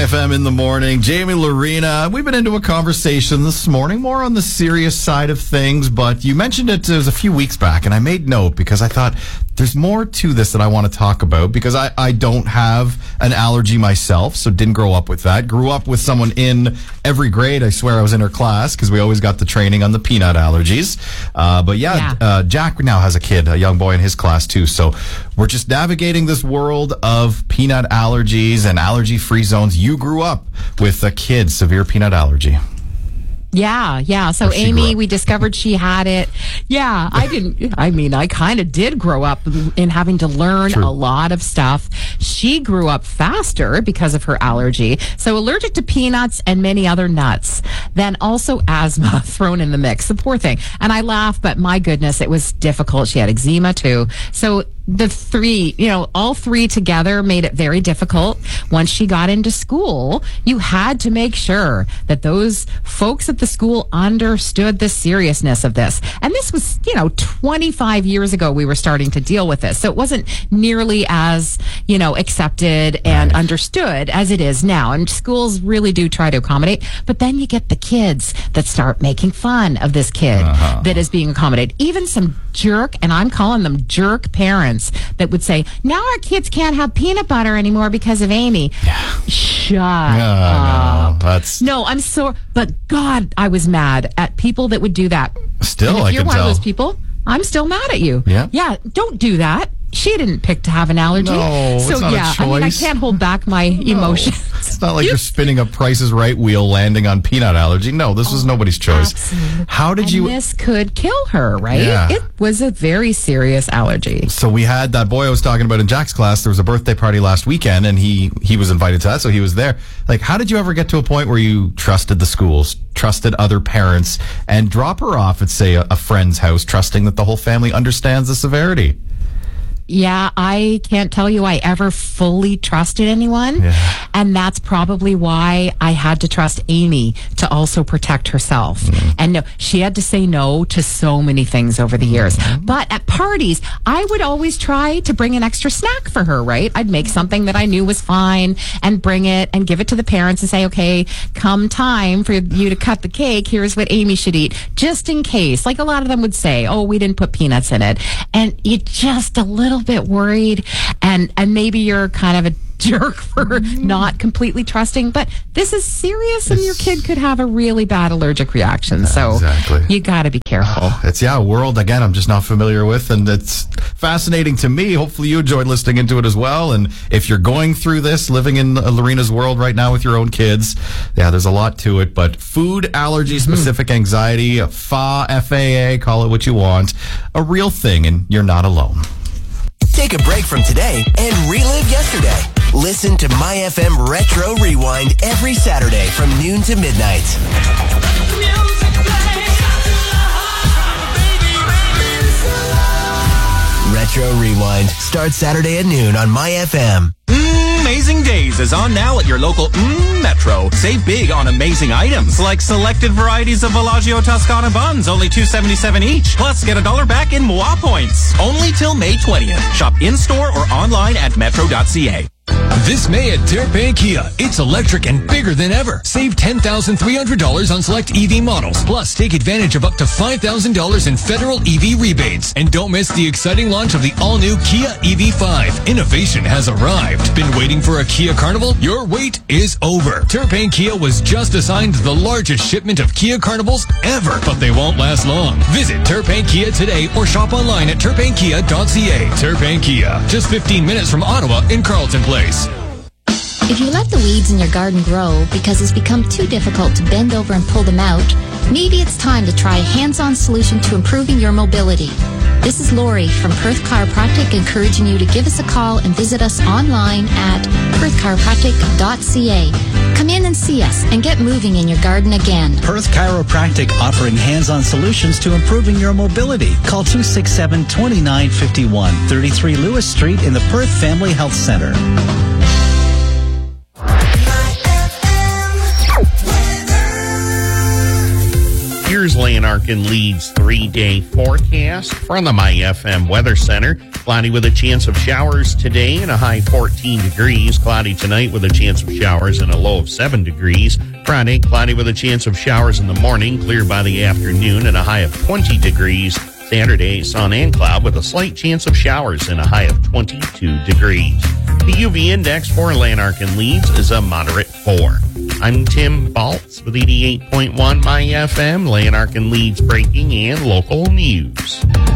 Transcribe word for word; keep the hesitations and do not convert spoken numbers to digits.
My F M in the morning. Jamie Lorena. We've been into a conversation this morning, more on the serious side of things, but you mentioned it, it was a few weeks back, and I made note because I thought there's more to this that I want to talk about because I, I don't have an allergy myself, so didn't grow up with that. Grew up with someone in every grade. I swear I was in her class because we always got the training on the peanut allergies. Uh, but yeah, Yeah. Uh, Jack now has a kid, a young boy in his class too, so we're just navigating this world of peanut allergies and allergy-free zones. You grew up with a kid, severe peanut allergy. Yeah, yeah. So Or she grew Amy, up. we discovered she had it. Yeah, I didn't, I mean, I kind of did grow up in having to learn True. a lot of stuff. She grew up faster because of her allergy. So allergic to peanuts and many other nuts. Then also asthma thrown in the mix. The poor thing. And I laugh, but my goodness, it was difficult. She had eczema too. So the three, you know, all three together made it very difficult. Once she got into school, you had to make sure that those folks at the school understood the seriousness of this. And this was, you know, twenty-five years ago we were starting to deal with this. So it wasn't nearly as, you know, accepted and understood as it is now. And schools really do try to accommodate. But then you get the kids that start making fun of this kid Uh-huh. that is being accommodated. Even some jerk, and I'm calling them jerk parents, that would say, now our kids can't have peanut butter anymore because of Amy. Yeah. Shut No, up. that's No, I'm so, but God, I was mad at people that would do that. still, And if I you're can one tell. of those people, I'm still mad at you. Yeah? Yeah, don't do that. She didn't pick to have an allergy. No, so it's not a yeah, I mean, I choice. can't hold back my emotions. It's not like you're spinning a Price is Right wheel landing on peanut allergy. No, this was nobody's choice. Absolutely. How did And you... this could kill her, right? Yeah. It was a very serious allergy. So we had that boy I was talking about in Jack's class. There was a birthday party last weekend, and he he was invited to that, so he was there. Like, how did you ever get to a point where you trusted the schools, trusted other parents, and drop her off at, say, a, a friend's house, trusting that the whole family understands the severity? Yeah, I can't tell you I ever fully trusted anyone. Yeah. And that's probably why I had to trust Amy to also protect herself. Mm-hmm. And no, she had to say no to so many things over the years. Mm-hmm. But at parties, I would always try to bring an extra snack for her, right? I'd make something that I knew was fine and bring it and give it to the parents and say, okay, come time for you to cut the cake, here's what Amy should eat, just in case. Like a lot of them would say, oh, we didn't put peanuts in it. And you just a little bit worried, and and maybe you're kind of a jerk for not completely trusting, but this is serious, and your kid could have a really bad allergic reaction. So Exactly. you got to be careful. It's, yeah, a world, again, I'm just not familiar with, and it's fascinating to me. Hopefully you enjoyed listening into it as well, and if you're going through this, living in Lorena's world right now with your own kids, yeah, there's a lot to it, but food allergy-specific anxiety, F A, F A A, call it what you want, a real thing, and you're not alone. Take a break from today and relive yesterday. Listen to My F M Retro Rewind every Saturday from noon to midnight. Retro Rewind starts Saturday at noon on My F M. Amazing Days is on now at your local mm, Metro. Save big on amazing items like selected varieties of Villaggio Toscana buns, only two seventy-seven each. Plus, get a dollar back in M W A points. Only till May twentieth. Shop in-store or online at metro dot c a. This May at Terrapin Kia, it's electric and bigger than ever. Save ten thousand three hundred dollars on select E V models. Plus, take advantage of up to five thousand dollars in federal E V rebates. And don't miss the exciting launch of the all-new Kia E V five. Innovation has arrived. Been waiting for a Kia Carnival? Your wait is over. Terrapin Kia was just assigned the largest shipment of Kia Carnivals ever, but they won't last long. Visit Terrapin Kia today or shop online at terrapin kia dot c a. Terrapin Kia, just fifteen minutes from Ottawa in Carleton Place. If you let the weeds in your garden grow because it's become too difficult to bend over and pull them out, maybe it's time to try a hands-on solution to improving your mobility. This is Lori from Perth Chiropractic encouraging you to give us a call and visit us online at perth chiropractic dot c a. Come in and see us and get moving in your garden again. Perth Chiropractic offering hands-on solutions to improving your mobility. Call two six seven, two nine five one, thirty-three Lewis Street in the Perth Family Health Center. Here's Lanark and Leeds three-day forecast from the My F M Weather Center. Cloudy with a chance of showers today and a high fourteen degrees. Cloudy tonight with a chance of showers and a low of seven degrees. Friday, cloudy with a chance of showers in the morning, clear by the afternoon and a high of twenty degrees. Saturday, sun and cloud with a slight chance of showers and a high of twenty-two degrees. The U V index for Lanark and Leeds is a moderate four. I'm Tim Baltz with eighty-eight point one My F M, Lanark and Leeds breaking and local news.